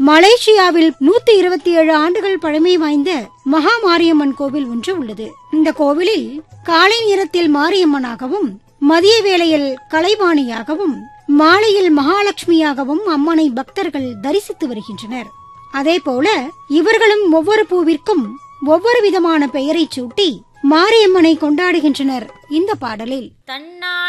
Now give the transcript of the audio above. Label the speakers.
Speaker 1: மலேசியாவில் 127 ஆண்டுகள் பழமை வாய்ந்த மகா மாரியம்மன் கோவில் ஒன்று உள்ளது. இந்த கோவிலில் காலை நேரத்தில் மாரியம்மனாகவும், மதிய வேளையில் கலைவாணியாகவும், மாலையில் மகாலட்சுமியாகவும் அம்மனை பக்தர்கள் தரிசித்து வருகின்றனர். அதேபோல இவர்களும் ஒவ்வொரு பூவிற்கும் ஒவ்வொரு விதமான பெயரை சூட்டி மாரியம்மனை கொண்டாடுகின்றனர். இந்த பாடலில்